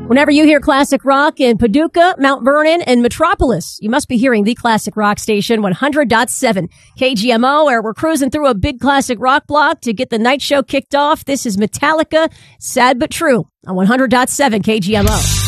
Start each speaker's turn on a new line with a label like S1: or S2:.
S1: Whenever you hear classic rock in Paducah, Mount Vernon, and Metropolis, you must be hearing the classic rock station 100.7 KGMO, where we're cruising through a big classic rock block to get the night show kicked off. This is Metallica, Sad But True on 100.7 KGMO.